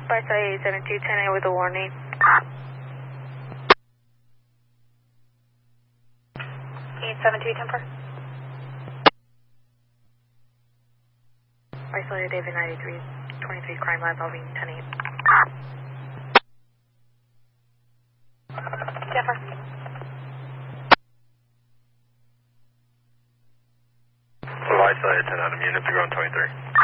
Brightside 7210 with a warning. East 7210. Brightside David 9323 crime lab Alvin 108. Jennifer. Brightside 10 Adam unit, you're on 23.